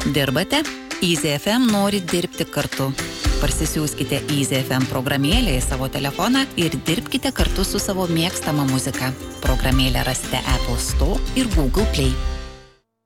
Dirbate? Easy FM nori dirbti kartu. Parsisiųskite Easy FM programėlę į savo telefoną ir dirbkite kartu su savo mėgstama muzika. Programėlę rasite Apple Store ir Google Play.